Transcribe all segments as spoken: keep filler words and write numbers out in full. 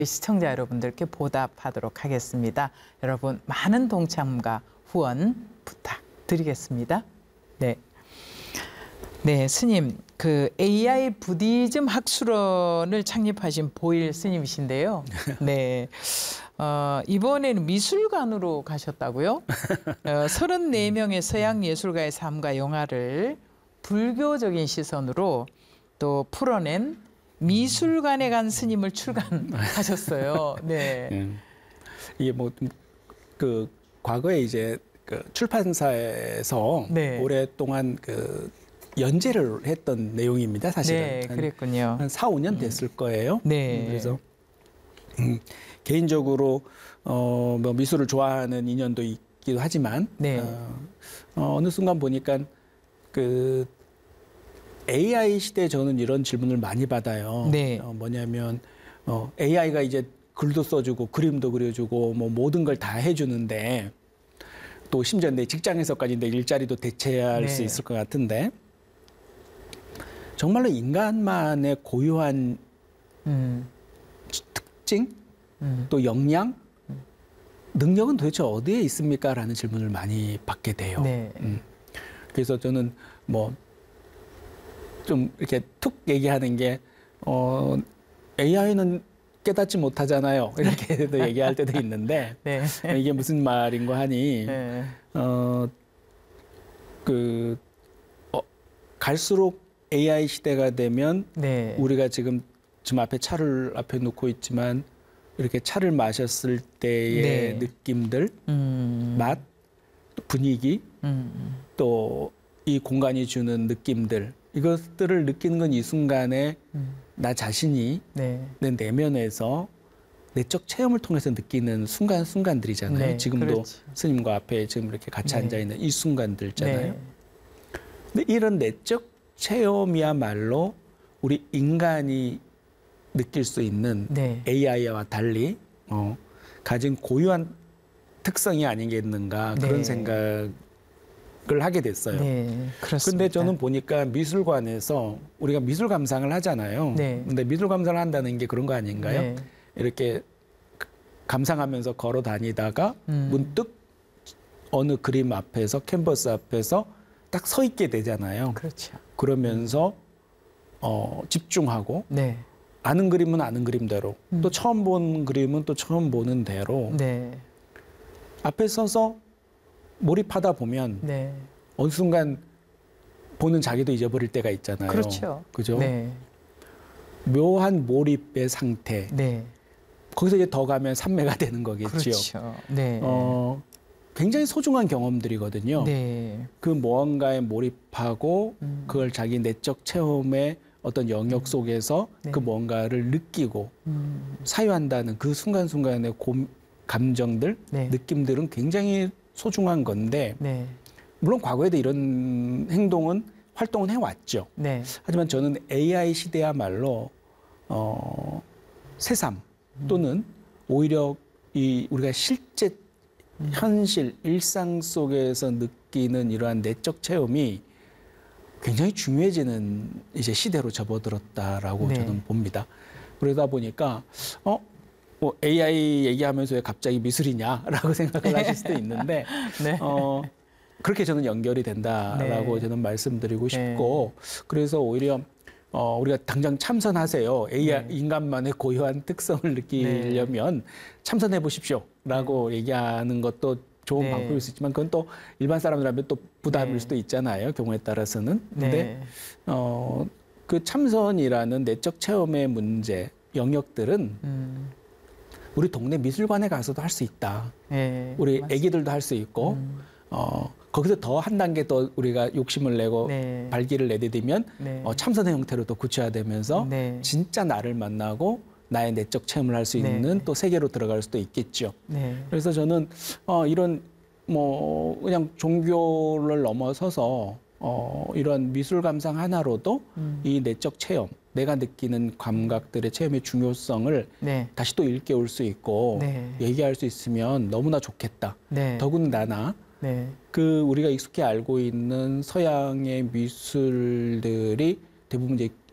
시청자 여러분들께 보답하도록 하겠습니다. 여러분 많은 동참과 후원 부탁드리겠습니다. 네, 네 스님, 그 에이아이 부디즘 학술원을 창립하신 보일 스님이신데요. 네, 어, 이번에는 미술관으로 가셨다고요? 어, 서른네 명의 서양 예술가의 삶과 영화를 불교적인 시선으로 또 풀어낸 미술관에 간 스님을 출간하셨어요. 네. 음, 이게 뭐 그 과거에 이제 그 출판사에서 네. 오랫동안 그 연재를 했던 내용입니다. 사실은 네, 그랬군요. 한 사, 오 년 됐을 거예요. 네. 음, 그래서 음, 개인적으로 어, 뭐 미술을 좋아하는 인연도 있기도 하지만 네. 어, 어, 어느 순간 보니까 그 에이아이 시대에 저는 이런 질문을 많이 받아요. 네. 어, 뭐냐면 어, 에이아이가 이제 글도 써주고 그림도 그려주고 뭐 모든 걸 다 해주는데 또 심지어 내 직장에서까지 내 일자리도 대체할 네. 수 있을 것 같은데 정말로 인간만의 고유한 음, 특징 음. 또 역량 능력은 도대체 어디에 있습니까? 라는 질문을 많이 받게 돼요. 네. 음. 그래서 저는 뭐 좀 이렇게 툭 얘기하는 게 어, 에이아이는 깨닫지 못하잖아요. 이렇게도 얘기할 때도 있는데 네. 이게 무슨 말인고 하니 네. 어, 그 어, 갈수록 에이아이 시대가 되면 네. 우리가 지금 지금 앞에 차를 앞에 놓고 있지만 이렇게 차를 마셨을 때의 네. 느낌들, 음, 맛, 분위기, 음, 또 이 공간이 주는 느낌들 이것들을 느끼는 건 이 순간에 음. 나 자신이 네. 내 내면에서 내적 체험을 통해서 느끼는 순간 순간들이잖아요. 네, 지금도 그렇지. 스님과 앞에 지금 이렇게 같이 네. 앉아 있는 이 순간들 있잖아요. 네. 근데 이런 내적 체험이야말로 우리 인간이 느낄 수 있는 네. 에이아이와 달리 어, 가진 고유한 특성이 아니겠는가 그런 네. 생각을 하게 됐어요. 네. 그렇습니다. 근데 저는 보니까 미술관에서 우리가 미술 감상을 하잖아요. 네. 근데 미술 감상을 한다는 게 그런 거 아닌가요? 네. 이렇게 감상하면서 걸어 다니다가 음. 문득 어느 그림 앞에서 캔버스 앞에서 딱 서 있게 되잖아요. 그렇죠. 그러면서 어, 집중하고 네. 아는 그림은 아는 그림대로 음. 또 처음 본 그림은 또 처음 보는 대로 네. 앞에 서서 몰입하다 보면 네. 어느 순간 보는 자기도 잊어버릴 때가 있잖아요. 그렇죠. 그죠? 네. 묘한 몰입의 상태. 네. 거기서 이제 더 가면 삼매가 되는 거겠죠. 그렇죠. 네. 어, 굉장히 소중한 경험들이거든요. 네. 그 무언가에 몰입하고 음. 그걸 자기 내적 체험의 어떤 영역 속에서 네. 그 뭔가를 느끼고 음. 사유한다는 그 순간순간의 고, 감정들, 네. 느낌들은 굉장히 소중한 건데 네. 물론 과거에도 이런 행동은 활동은 해왔죠. 네. 하지만 저는 에이아이 시대야말로 어, 새삼 또는 오히려 이 우리가 실제 현실 일상 속에서 느끼는 이러한 내적 체험이 굉장히 중요해지는 이제 시대로 접어들었다라고 네. 저는 봅니다. 그러다 보니까 어, 뭐 에이아이 얘기하면서 왜 갑자기 미술이냐라고 생각을 하실 수도 있는데 네. 어, 그렇게 저는 연결이 된다라고 네. 저는 말씀드리고 네. 싶고 그래서 오히려 어, 우리가 당장 참선하세요. 에이아이 네. 인간만의 고유한 특성을 느끼려면 참선해 보십시오라고 얘기하는 것도 좋은 네. 방법일 수 있지만 그건 또 일반 사람들하면 또 부담일 네. 수도 있잖아요. 경우에 따라서는. 근데 네. 어, 그 참선이라는 내적 체험의 문제 영역들은 음. 우리 동네 미술관에 가서도 할 수 있다. 네. 우리 맞습니다. 애기들도 할 수 있고 음. 어, 거기서 더 한 단계 더 우리가 욕심을 내고 네. 발기를 내디디면 네. 어, 참선의 형태로 또 구체화되면서 네. 진짜 나를 만나고 나의 내적 체험을 할 수 네. 있는 또 세계로 들어갈 수도 있겠죠. 네. 그래서 저는 어, 이런 뭐 그냥 종교를 넘어서서 어, 이런 미술 감상 하나로도 음. 이 내적 체험, 내가 느끼는 감각들의 체험의 중요성을 네. 다시 또 일깨울 수 있고 네. 얘기할 수 있으면 너무나 좋겠다. 네. 더군다나 네. 그 우리가 익숙히 알고 있는 서양의 미술들이 대부분 이제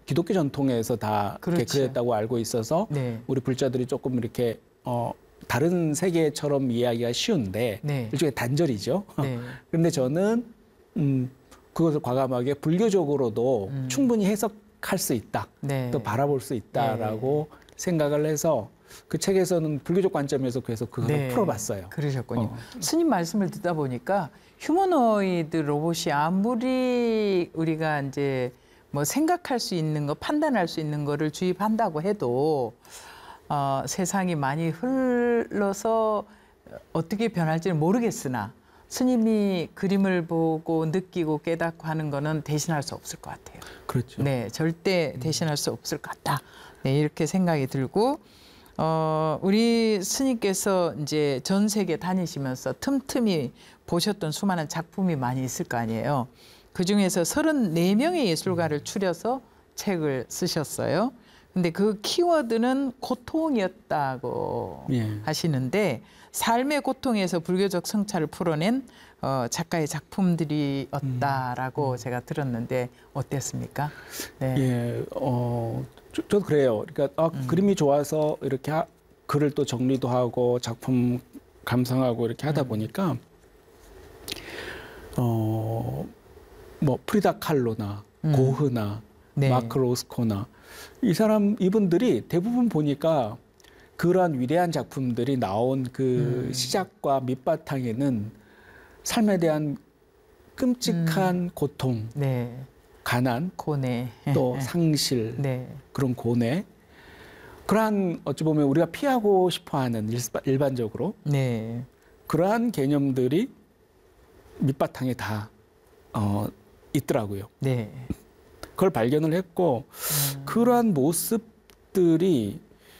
기독교 전통에서 다 이렇게 그렇죠. 그랬다고 알고 있어서 네. 우리 불자들이 조금 이렇게 어, 다른 세계처럼 이해하기가 쉬운데 네. 일종의 단절이죠. 네. 그런데 저는 음, 그것을 과감하게 불교적으로도 음. 충분히 해석할 수 있다. 네. 또 바라볼 수 있다라고 생각을 해서 그 책에서는 불교적 관점에서 계속 그걸 네. 풀어봤어요. 그러셨군요. 어. 스님 말씀을 듣다 보니까 휴머노이드 로봇이 아무리 우리가 이제 뭐 생각할 수 있는 거, 판단할 수 있는 거를 주입한다고 해도 어, 세상이 많이 흘러서 어떻게 변할지는 모르겠으나 스님이 그림을 보고 느끼고 깨닫고 하는 거는 대신할 수 없을 것 같아요. 그렇죠. 네, 절대 대신할 수 없을 것 같다. 네, 이렇게 생각이 들고, 어, 우리 스님께서 이제 전 세계 다니시면서 틈틈이 보셨던 수많은 작품이 많이 있을 거 아니에요. 그 중에서 서른네 명의 예술가를 추려서 책을 쓰셨어요. 근데 그 키워드는 고통이었다고 예. 하시는데, 삶의 고통에서 불교적 성찰을 풀어낸 어, 작가의 작품들이었다라고 음. 제가 들었는데 어땠습니까? 네. 예, 어, 저, 저도 그래요. 그러니까 아, 음. 그림이 좋아서 이렇게 하, 글을 또 정리도 하고 작품 감상하고 이렇게 하다 음. 보니까 어, 뭐 프리다 칼로나 음. 고흐나 네. 마크 로스코나 이 사람 이분들이 대부분 보니까 그러한 위대한 작품들이 나온 그 음. 시작과 밑바탕에는 삶에 대한 끔찍한 음. 고통, 네. 가난, 고뇌. 또 상실, 네. 그런 고뇌, 그러한 어찌 보면 우리가 피하고 싶어하는 일반적으로 네. 그러한 개념들이 밑바탕에 다 어, 있더라고요. 네. 그걸 발견을 했고 음. 그러한 모습들이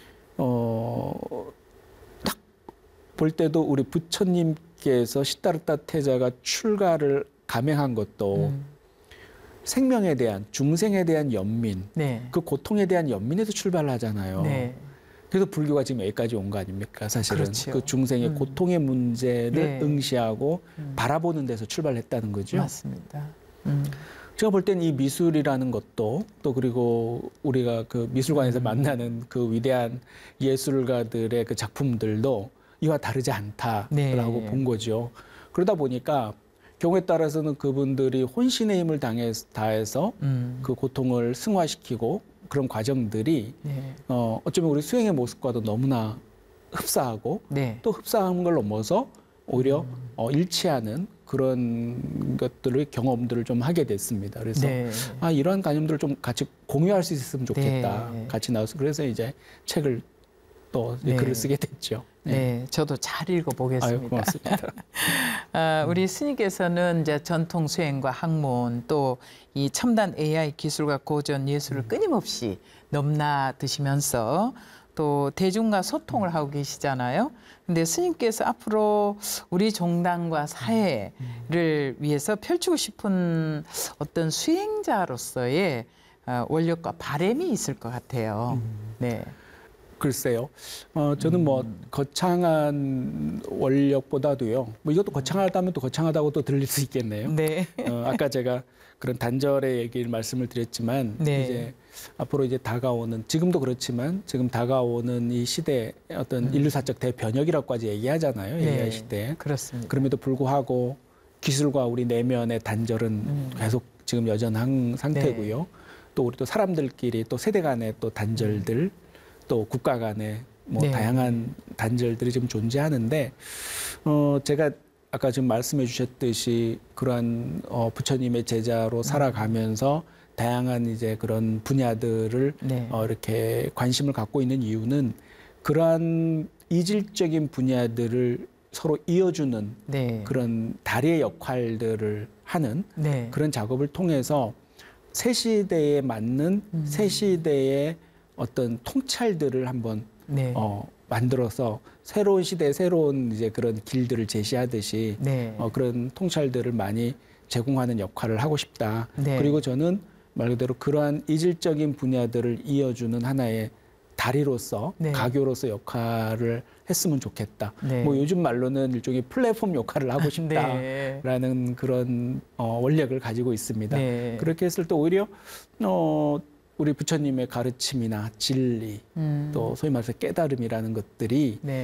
어, 딱 볼 때도 우리 부처님께서 시다르타 태자가 출가를 감행한 것도 음. 생명에 대한, 중생에 대한 연민, 네. 그 고통에 대한 연민에서 출발을 하잖아요. 네. 그래서 불교가 지금 여기까지 온 거 아닙니까? 사실은 그렇죠. 그 중생의 음. 고통의 문제를 네. 응시하고 음. 바라보는 데서 출발했다는 거죠. 맞습니다. 음. 제가 볼 땐 이 미술이라는 것도 또 그리고 우리가 그 미술관에서 음. 만나는 그 위대한 예술가들의 그 작품들도 이와 다르지 않다라고 네. 본 거죠. 그러다 보니까 경우에 따라서는 그분들이 혼신의 힘을 당해서, 다해서 음. 그 고통을 승화시키고 그런 과정들이 네. 어, 어쩌면 우리 수행의 모습과도 너무나 흡사하고 네. 또 흡사한 걸 넘어서 오히려 음. 어, 일치하는 그런 것들을 경험들을 좀 하게 됐습니다. 그래서 네. 아 이러한 개념들을 좀 같이 공유할 수 있었으면 좋겠다. 네. 같이 나와서 그래서 이제 책을 또 네. 글을 쓰게 됐죠. 네, 저도 잘 아유, 읽어보겠습니다. 고맙습니다. 아, 우리 스님께서는 이제 전통 수행과 학문 또 이 첨단 에이아이 기술과 고전 예술을 끊임없이 넘나드시면서 또 대중과 소통을 하고 계시잖아요. 근데 스님께서 앞으로 우리 종단과 사회를 위해서 펼치고 싶은 어떤 수행자로서의 어, 원력과 바람이 있을 것 같아요. 네. 글쎄요. 어, 저는 뭐 음. 거창한 원력보다도요. 뭐 이것도 거창하다면 또 거창하다고 또 들릴 수 있겠네요. 네. 어, 아까 제가 그런 단절의 얘기를 말씀을 드렸지만 네. 이제 앞으로 이제 다가오는 지금도 그렇지만 지금 다가오는 이 시대 어떤 음. 인류사적 대변혁이라고까지 얘기하잖아요. 네. 에이아이 시대. 그렇습니다. 그럼에도 불구하고 기술과 우리 내면의 단절은 음. 계속 지금 여전한 상태고요. 또 우리 또 사람들끼리 또 세대 간의 또 단절들 또 국가 간의 뭐 네. 다양한 단절들이 지금 존재하는데 어 제가 아까 지금 말씀해 주셨듯이 그러한 어 부처님의 제자로 살아가면서 다양한 이제 그런 분야들을 네. 어 이렇게 관심을 갖고 있는 이유는 그러한 이질적인 분야들을 서로 이어주는 네. 그런 다리의 역할들을 하는 네. 그런 작업을 통해서 새 시대에 맞는 음. 새 시대의 어떤 통찰들을 한번 네. 어, 만들어서 새로운 시대, 새로운 이제 그런 길들을 제시하듯이 네. 어, 그런 통찰들을 많이 제공하는 역할을 하고 싶다. 네. 그리고 저는 말 그대로 그러한 이질적인 분야들을 이어주는 하나의 다리로서 네. 가교로서 역할을 했으면 좋겠다. 네. 뭐 요즘 말로는 일종의 플랫폼 역할을 하고 싶다라는 네. 그런 어, 원력을 가지고 있습니다. 네. 그렇게 했을 때 오히려 어, 우리 부처님의 가르침이나 진리 음. 또 소위 말해서 깨달음이라는 것들이 네.